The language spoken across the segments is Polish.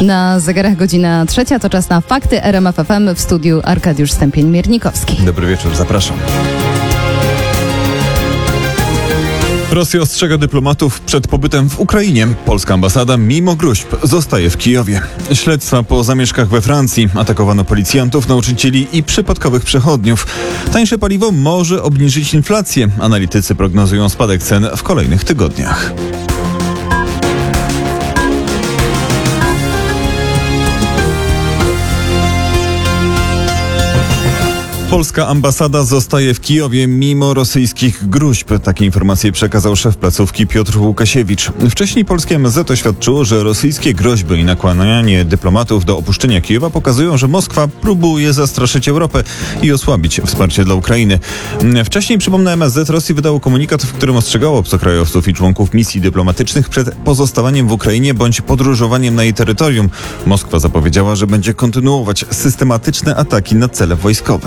Na zegarach godzina 3, to czas na Fakty RMF FM, w studiu Arkadiusz Stępień-Miernikowski. Dobry wieczór, zapraszam. Rosja ostrzega dyplomatów przed pobytem w Ukrainie. Polska ambasada, mimo gróźb, zostaje w Kijowie. Śledztwa po zamieszkach we Francji. Atakowano policjantów, nauczycieli i przypadkowych przechodniów. Tańsze paliwo może obniżyć inflację. Analitycy prognozują spadek cen w kolejnych tygodniach. Polska ambasada zostaje w Kijowie mimo rosyjskich gróźb. Takie informacje przekazał szef placówki Piotr Łukasiewicz. Wcześniej polskie MSZ oświadczyło, że rosyjskie groźby i nakłanianie dyplomatów do opuszczenia Kijowa pokazują, że Moskwa próbuje zastraszyć Europę i osłabić wsparcie dla Ukrainy. Wcześniej, przypomnę, MSZ Rosji wydało komunikat, w którym ostrzegało obcokrajowców i członków misji dyplomatycznych przed pozostawaniem w Ukrainie bądź podróżowaniem na jej terytorium. Moskwa zapowiedziała, że będzie kontynuować systematyczne ataki na cele wojskowe.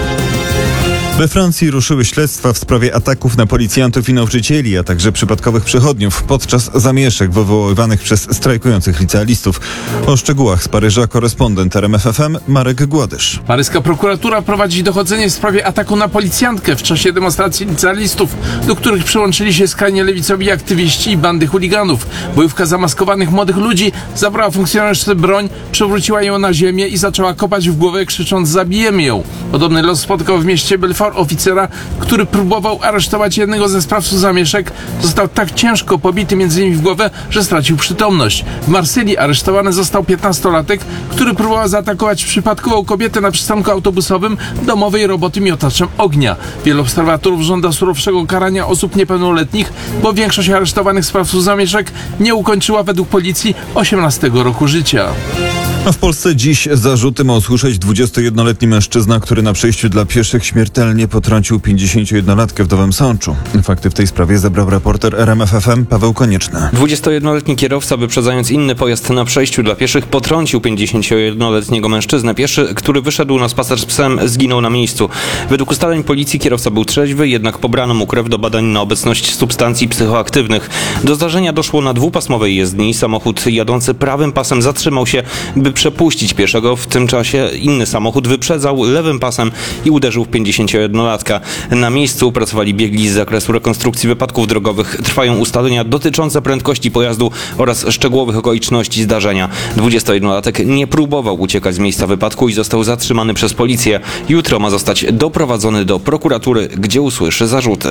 We Francji ruszyły śledztwa w sprawie ataków na policjantów i nauczycieli, a także przypadkowych przechodniów podczas zamieszek wywoływanych przez strajkujących licealistów. O szczegółach z Paryża korespondent RMF FM Marek Głodysz. Paryska prokuratura prowadzi dochodzenie w sprawie ataku na policjantkę w czasie demonstracji licealistów, do których przyłączyli się skrajnie lewicowi aktywiści i bandy chuliganów. Bojówka zamaskowanych młodych ludzi zabrała funkcjonariuszce broń, przewróciła ją na ziemię i zaczęła kopać w głowę, krzycząc: zabijemy ją. Podobny los spotkał w mieście Belfort oficera, który próbował aresztować jednego ze sprawców zamieszek. Został tak ciężko pobity między innymi w głowę, że stracił przytomność. W Marsylii aresztowany został 15-latek, który próbował zaatakować przypadkową kobietę na przystanku autobusowym domowej roboty miotaczem ognia. Wielu obserwatorów żąda surowszego karania osób niepełnoletnich, bo większość aresztowanych sprawców zamieszek nie ukończyła według policji 18 roku życia. A w Polsce dziś zarzuty ma usłyszeć 21-letni mężczyzna, który na przejściu dla pieszych śmiertelnie potrącił 51-latkę w Nowym Sączu. Fakty w tej sprawie zebrał reporter RMF FM Paweł Konieczny. 21-letni kierowca, wyprzedzając inny pojazd na przejściu dla pieszych, potrącił 51-letniego mężczyznę. Pieszy, który wyszedł na spacer z psem, zginął na miejscu. Według ustaleń policji kierowca był trzeźwy, jednak pobrano mu krew do badań na obecność substancji psychoaktywnych. Do zdarzenia doszło na dwupasmowej jezdni. Samochód jadący prawym pasem zatrzymał się, by przepuścić pieszego. W tym czasie inny samochód wyprzedzał lewym pasem i uderzył w 51-latka. Na miejscu pracowali biegli z zakresu rekonstrukcji wypadków drogowych. Trwają ustalenia dotyczące prędkości pojazdu oraz szczegółowych okoliczności zdarzenia. 21-latek nie próbował uciekać z miejsca wypadku i został zatrzymany przez policję. Jutro ma zostać doprowadzony do prokuratury, gdzie usłyszy zarzuty.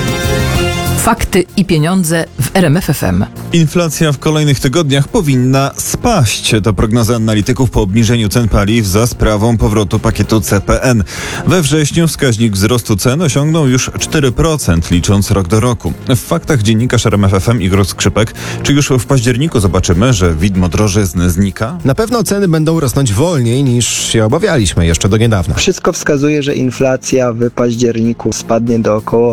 Fakty i pieniądze w RMF FM. Inflacja w kolejnych tygodniach powinna spaść. To prognoza analityków po obniżeniu cen paliw za sprawą powrotu pakietu CPN. We wrześniu wskaźnik wzrostu cen osiągnął już 4%, licząc rok do roku. W faktach dziennikarz RMF FM Igor Skrzypek. Czy już w październiku zobaczymy, że widmo drożyzny znika? Na pewno ceny będą rosnąć wolniej niż się obawialiśmy jeszcze do niedawna. Wszystko wskazuje, że inflacja w październiku spadnie do około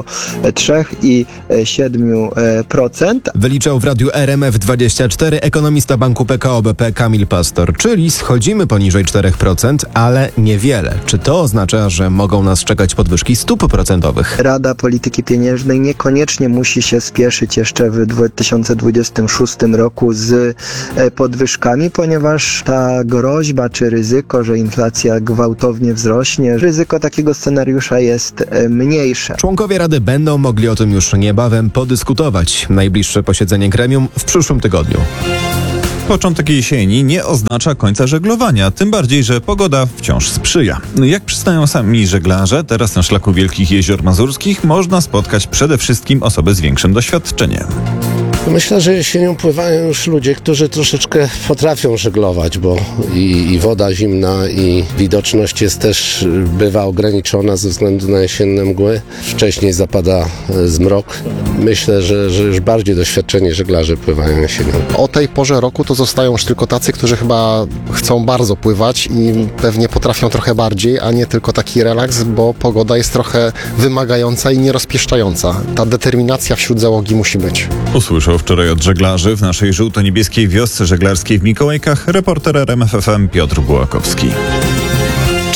3,7%. Wyliczał w radiu RMF24 ekonomista Banku PKO BP Kamil Pastor, czyli schodzimy poniżej 4%, ale niewiele. Czy to oznacza, że mogą nas czekać podwyżki stóp procentowych? Rada Polityki Pieniężnej niekoniecznie musi się spieszyć jeszcze w 2026 roku z podwyżkami, ponieważ ta groźba czy ryzyko, że inflacja gwałtownie wzrośnie, ryzyko takiego scenariusza jest mniejsze. Członkowie Rady będą mogli o tym już niebawem podyskutować. Najbliższe posiedzenie gremium w przyszłym tygodniu. Początek jesieni nie oznacza końca żeglowania, tym bardziej, że pogoda wciąż sprzyja. Jak przyznają sami żeglarze, teraz na szlaku Wielkich Jezior Mazurskich można spotkać przede wszystkim osoby z większym doświadczeniem. Myślę, że jesienią pływają już ludzie, którzy troszeczkę potrafią żeglować, bo i woda zimna, i widoczność jest też, bywa ograniczona ze względu na jesienne mgły. Wcześniej zapada zmrok. Myślę, że już bardziej doświadczeni żeglarze pływają jesienią. O tej porze roku to zostają już tylko tacy, którzy chyba chcą bardzo pływać i pewnie potrafią trochę bardziej, a nie tylko taki relaks, bo pogoda jest trochę wymagająca i nierozpieszczająca. Ta determinacja wśród załogi musi być. Usłyszał wczoraj od żeglarzy w naszej żółto-niebieskiej wiosce żeglarskiej w Mikołajkach reporter RMF FM Piotr Bułakowski.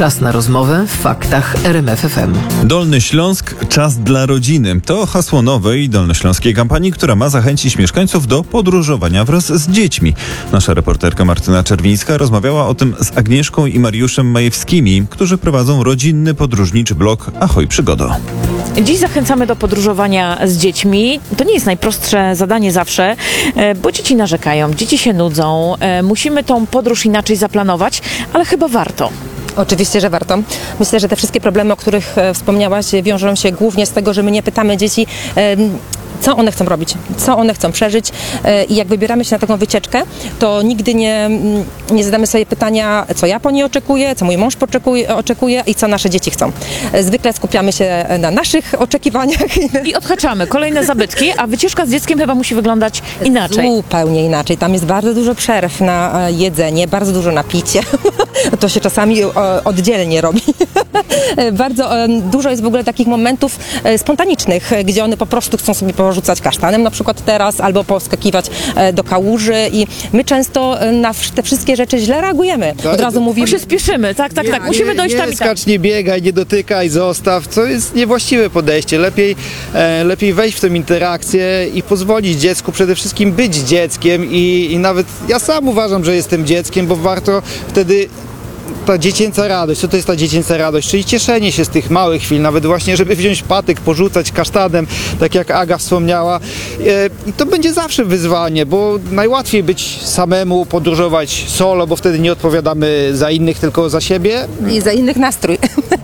Czas na rozmowę w faktach RMF FM. Dolny Śląsk, czas dla rodziny. To hasło nowej dolnośląskiej kampanii, która ma zachęcić mieszkańców do podróżowania wraz z dziećmi. Nasza reporterka Martyna Czerwińska rozmawiała o tym z Agnieszką i Mariuszem Majewskimi, którzy prowadzą rodzinny podróżniczy blog Ahoj Przygodo. Dziś zachęcamy do podróżowania z dziećmi. To nie jest najprostsze zadanie zawsze, bo dzieci narzekają, dzieci się nudzą. Musimy tą podróż inaczej zaplanować, ale chyba warto. Oczywiście, że warto. Myślę, że te wszystkie problemy, o których wspomniałaś, wiążą się głównie z tego, że my nie pytamy dzieci, co one chcą robić, co one chcą przeżyć i jak wybieramy się na taką wycieczkę, to nigdy nie zadamy sobie pytania, co ja po niej oczekuję, co mój mąż oczekuje i co nasze dzieci chcą. Zwykle skupiamy się na naszych oczekiwaniach. I odhaczamy kolejne zabytki, a wycieczka z dzieckiem chyba musi wyglądać inaczej. Zupełnie inaczej. Tam jest bardzo dużo przerw na jedzenie, bardzo dużo na picie. To się czasami oddzielnie robi. Bardzo dużo jest w ogóle takich momentów spontanicznych, gdzie one po prostu chcą sobie porzucać kasztanem na przykład teraz, albo poskakiwać do kałuży i my często na te wszystkie rzeczy źle reagujemy. Od razu mówimy... Bo się spieszymy, tak. Musimy dojść tam i tam. Nie skacz, nie biegaj, nie dotykaj, zostaw. To jest niewłaściwe podejście. Lepiej wejść w tę interakcję i pozwolić dziecku przede wszystkim być dzieckiem i nawet ja sam uważam, że jestem dzieckiem, bo warto wtedy ta dziecięca radość. Co to jest ta dziecięca radość? Czyli cieszenie się z tych małych chwil, nawet właśnie, żeby wziąć patyk, porzucać kasztanem, tak jak Aga wspomniała. I to będzie zawsze wyzwanie, bo najłatwiej być samemu, podróżować solo, bo wtedy nie odpowiadamy za innych, tylko za siebie. I za innych nastrój.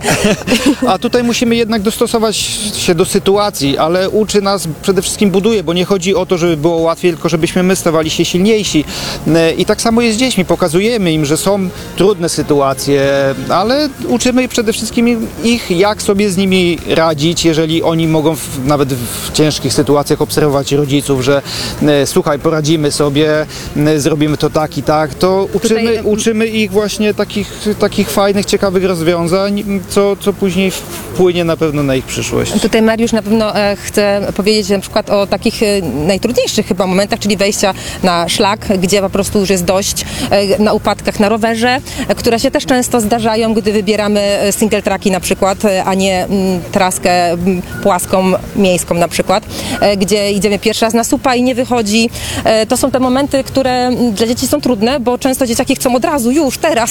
A tutaj musimy jednak dostosować się do sytuacji, ale uczy nas, przede wszystkim buduje, bo nie chodzi o to, żeby było łatwiej, tylko żebyśmy my stawali się silniejsi. I tak samo jest z dziećmi. Pokazujemy im, że są trudne sytuacje, ale uczymy przede wszystkim ich, jak sobie z nimi radzić, jeżeli oni mogą nawet w ciężkich sytuacjach obserwować rodziców, że słuchaj, poradzimy sobie, zrobimy to tak i tak, to uczymy ich właśnie takich fajnych, ciekawych rozwiązań, co później wpłynie na pewno na ich przyszłość. Tutaj Mariusz na pewno chce powiedzieć na przykład o takich najtrudniejszych chyba momentach, czyli wejścia na szlak, gdzie po prostu już jest dość, na upadkach na rowerze, które się też często zdarzają, gdy wybieramy single tracki na przykład, a nie traskę płaską, miejską na przykład, gdzie idziemy pierwszy raz na supa i nie wychodzi. To są te momenty, które dla dzieci są trudne, bo często dzieciaki chcą od razu, już, teraz.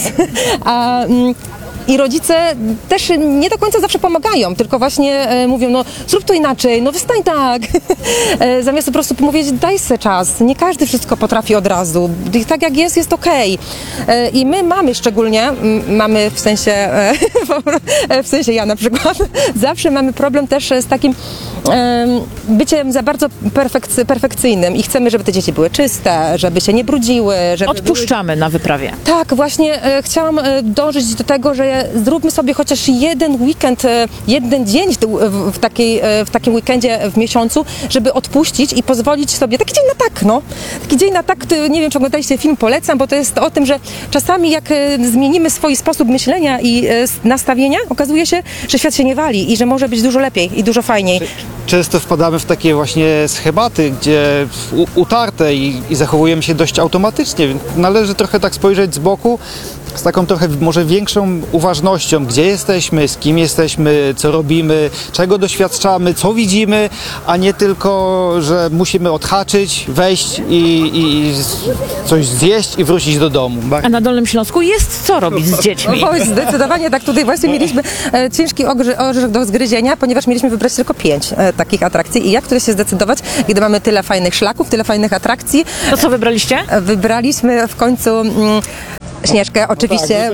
I rodzice też nie do końca zawsze pomagają, tylko właśnie mówią, no zrób to inaczej, no wystań tak. Zamiast po prostu powiedzieć, daj sobie czas. Nie każdy wszystko potrafi od razu. I tak jak jest okej. I my mamy w sensie ja na przykład, zawsze mamy problem też z takim byciem za bardzo perfekcyjnym i chcemy, żeby te dzieci były czyste, żeby się nie brudziły. Odpuszczamy na wyprawie. Tak, właśnie chciałam dążyć do tego, że zróbmy sobie chociaż jeden weekend, jeden dzień w takim weekendzie w miesiącu, żeby odpuścić i pozwolić sobie, taki dzień na tak, no. Taki dzień na tak, nie wiem, czy oglądaliście film, polecam, bo to jest o tym, że czasami jak zmienimy swój sposób myślenia i nastawienia, okazuje się, że świat się nie wali i że może być dużo lepiej i dużo fajniej. Często wpadamy w takie właśnie schematy, gdzie utarte i zachowujemy się dość automatycznie. Należy trochę tak spojrzeć z boku, z taką trochę może większą uważnością, gdzie jesteśmy, z kim jesteśmy, co robimy, czego doświadczamy, co widzimy, a nie tylko, że musimy odhaczyć, wejść i coś zjeść i wrócić do domu. A na Dolnym Śląsku jest co robić z dziećmi? O, zdecydowanie tak. Tutaj właśnie mieliśmy ciężki orzech do zgryzienia, ponieważ mieliśmy wybrać tylko 5 takich atrakcji i jak tutaj się zdecydować, gdy mamy tyle fajnych szlaków, tyle fajnych atrakcji. To co wybraliście? Wybraliśmy w końcu Śnieżkę, oczywiście,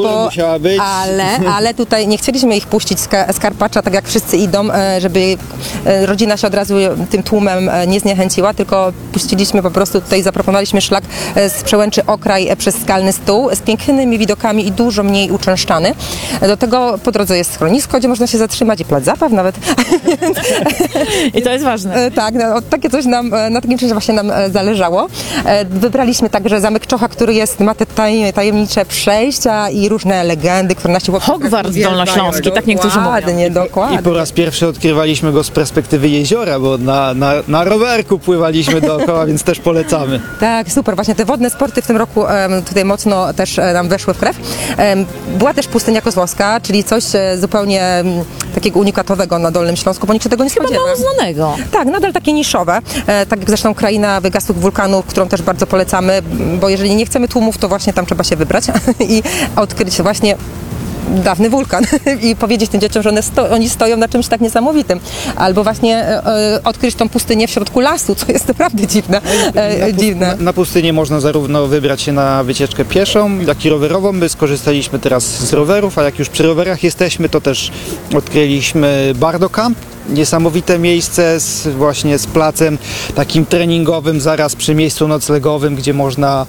ale tutaj nie chcieliśmy ich puścić z Karpacza, tak jak wszyscy idą, żeby rodzina się od razu tym tłumem nie zniechęciła, tylko puściliśmy po prostu, tutaj zaproponowaliśmy szlak z Przełęczy Okraj przez Skalny Stół, z pięknymi widokami i dużo mniej uczęszczany. Do tego po drodze jest schronisko, gdzie można się zatrzymać i plac zabaw nawet. I to jest ważne. Tak, takie coś na takim czymś właśnie nam zależało. Wybraliśmy także Zamek Czocha, który ma te tajemnicze przejścia i różne legendy, które nasi chłopcy Hogwart dolnośląski, tak niektórzy mówią. Dokładnie. I po raz pierwszy odkrywaliśmy go z perspektywy jeziora, bo na rowerku pływaliśmy dookoła, więc też polecamy. Tak, super. Właśnie te wodne sporty w tym roku tutaj mocno też nam weszły w krew. Była też pustynia kozłowska, czyli coś zupełnie takiego unikatowego na Dolnym Śląsku, bo nikt się tego nie spodziewa. Mało znanego. Tak, nadal takie niszowe. Tak jak zresztą kraina wygasłych wulkanów, którą też bardzo polecamy, bo jeżeli nie chcemy tłumów, to właśnie tam trzeba się wybrać i odkryć właśnie dawny wulkan i powiedzieć tym dzieciom, że oni stoją na czymś tak niesamowitym. Albo właśnie odkryć tą pustynię w środku lasu, co jest naprawdę dziwne. Na pustynię można zarówno wybrać się na wycieczkę pieszą, jak i rowerową. My skorzystaliśmy teraz z rowerów, a jak już przy rowerach jesteśmy, to też odkryliśmy Bardo Camp. Niesamowite miejsce właśnie z placem takim treningowym zaraz przy miejscu noclegowym, gdzie można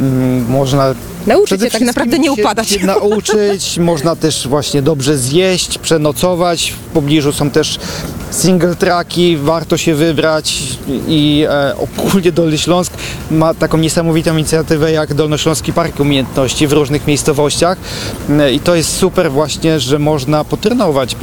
nauczyć się tak naprawdę nie upadać. Się nauczyć, można też właśnie dobrze zjeść, przenocować. W pobliżu są też single tracki, warto się wybrać i ogólnie Dolny Śląsk ma taką niesamowitą inicjatywę jak Dolnośląski Park Umiejętności w różnych miejscowościach i to jest super właśnie, że można potrenować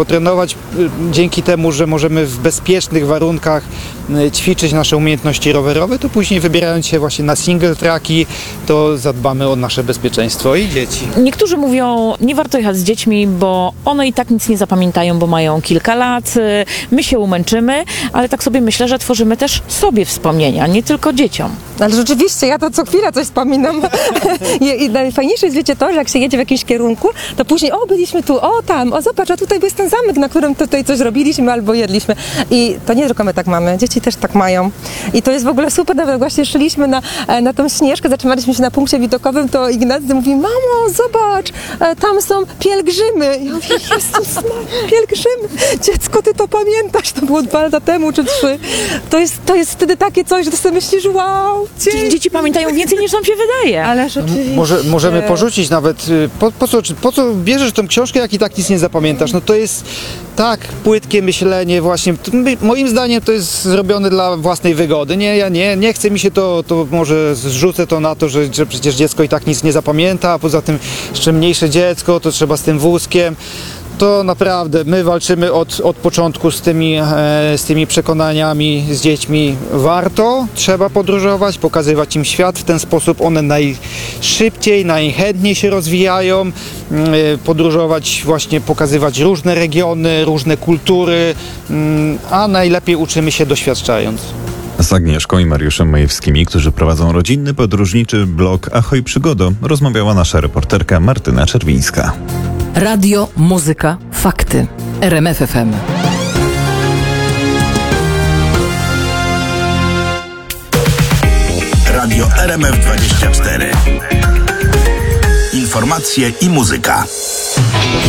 dzięki temu, że możemy w bezpiecznych warunkach ćwiczyć nasze umiejętności rowerowe, to później wybierając się właśnie na single tracki, to zadbamy o nasze bezpieczeństwo i dzieci. Niektórzy mówią, nie warto jechać z dziećmi, bo one i tak nic nie zapamiętają, bo mają kilka lat, my się umęczymy, ale tak sobie myślę, że tworzymy też sobie wspomnienia, nie tylko dzieciom. Ale rzeczywiście, ja to co chwilę coś wspominam. I najfajniejsze jest, wiecie, to, że jak się jedzie w jakimś kierunku, to później, byliśmy tu, tam, zobacz, a tutaj jest ten zamek, na którym tutaj coś robiliśmy albo jedliśmy. I to nie tylko my tak mamy, dzieci też tak mają. I to jest w ogóle super, nawet właśnie szliśmy na tą Śnieżkę, zatrzymaliśmy się na punkcie widokowym, to Ignacy mówi, mamo, zobacz, tam są pielgrzymy. Ja mówię, Jezus, pielgrzymy. Dziecko, ty to pamiętasz, to było 2 lata temu czy 3. To jest wtedy takie coś, że ty sobie myślisz, wow. Dzieci pamiętają więcej niż nam się wydaje. Ale rzeczywiście. Możemy porzucić nawet, po co bierzesz tą książkę, jak i tak nic nie zapamiętasz? No to jest tak płytkie myślenie właśnie. Moim zdaniem to jest zrobione dla własnej wygody. Nie chce mi się to może zrzucę to na to, że przecież dziecko i tak nic nie zapamięta, a poza tym jeszcze mniejsze dziecko, to trzeba z tym wózkiem. To naprawdę my walczymy od początku z tymi przekonaniami z dziećmi. Trzeba podróżować, pokazywać im świat. W ten sposób one najszybciej, najchętniej się rozwijają. Podróżować, właśnie pokazywać różne regiony, różne kultury, a najlepiej uczymy się doświadczając. Z Agnieszką i Mariuszem Majewskimi, którzy prowadzą rodzinny, podróżniczy blog Ahoj Przygodo, rozmawiała nasza reporterka Martyna Czerwińska. Radio, muzyka, fakty. RMF FM. Radio RMF24. Informacje i muzyka.